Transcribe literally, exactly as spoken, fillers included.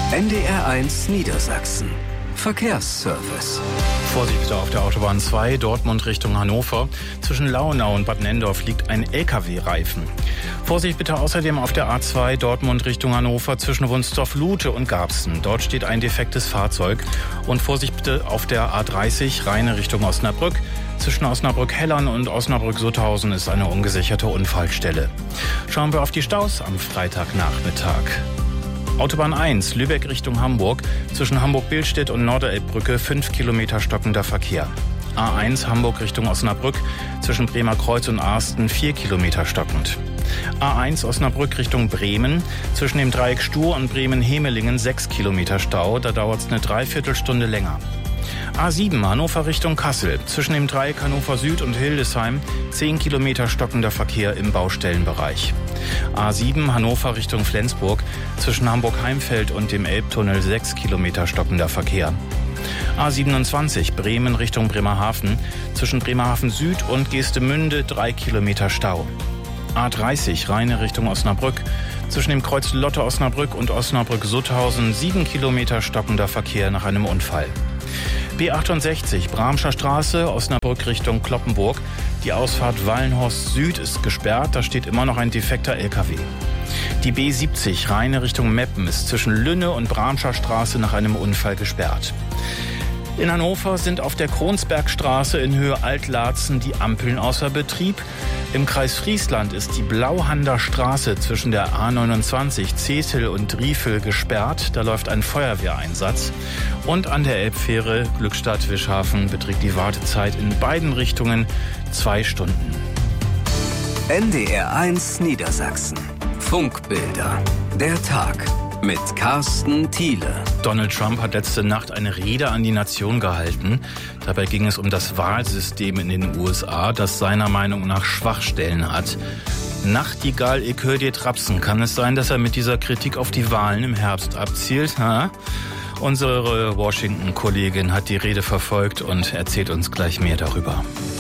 N D R eins Niedersachsen. Verkehrsservice. Vorsicht bitte auf der Autobahn zwei, Dortmund Richtung Hannover. Zwischen Lauenau und Bad Nendorf liegt ein L K W-Reifen. Vorsicht bitte außerdem auf der A zwei, Dortmund Richtung Hannover, zwischen Wunstorf-Lute und Garbsen. Dort steht ein defektes Fahrzeug. Und Vorsicht bitte auf der A dreißig, Rheine Richtung Osnabrück. Zwischen Osnabrück-Hellern und Osnabrück-Sutthausen ist eine ungesicherte Unfallstelle. Schauen wir auf die Staus am Freitagnachmittag. Autobahn eins, Lübeck Richtung Hamburg, zwischen Hamburg-Billstedt und Norderelbbrücke fünf Kilometer stockender Verkehr. A eins Hamburg Richtung Osnabrück, zwischen Bremer Kreuz und Arsten vier Kilometer stockend. A eins Osnabrück Richtung Bremen, zwischen dem Dreieck Stur und Bremen-Hemelingen sechs Kilometer Stau, da dauert es eine Dreiviertelstunde länger. A sieben Hannover Richtung Kassel, zwischen dem Dreieck Hannover Süd und Hildesheim zehn Kilometer stockender Verkehr im Baustellenbereich. A sieben Hannover Richtung Flensburg, zwischen Hamburg-Heimfeld und dem Elbtunnel sechs Kilometer stockender Verkehr. A siebenundzwanzig Bremen Richtung Bremerhaven, zwischen Bremerhaven Süd und Geestemünde drei Kilometer Stau. A dreißig Rheine Richtung Osnabrück, zwischen dem Kreuz Lotte Osnabrück und Osnabrück-Sutthausen sieben Kilometer stockender Verkehr nach einem Unfall. B achtundsechzig Bramscher Straße, Osnabrück Richtung Kloppenburg. Die Ausfahrt Wallenhorst Süd ist gesperrt, da steht immer noch ein defekter L K W. Die B siebzig Rheine Richtung Meppen ist zwischen Lünne und Bramscher Straße nach einem Unfall gesperrt. In Hannover sind auf der Kronsbergstraße in Höhe Altlaatzen die Ampeln außer Betrieb. Im Kreis Friesland ist die Blauhander Straße zwischen der A neunundzwanzig Zethel und Riefel gesperrt. Da läuft ein Feuerwehreinsatz. Und an der Elbfähre Glückstadt-Wischhafen beträgt die Wartezeit in beiden Richtungen zwei Stunden. N D R eins Niedersachsen. Funkbilder. Der Tag. Mit Carsten Thiele. Donald Trump hat letzte Nacht eine Rede an die Nation gehalten. Dabei ging es um das Wahlsystem in den U S A, das seiner Meinung nach Schwachstellen hat. Nachtigall, ich hör dir trapsen. Kann es sein, dass er mit dieser Kritik auf die Wahlen im Herbst abzielt? Ha? Unsere Washington-Kollegin hat die Rede verfolgt und erzählt uns gleich mehr darüber.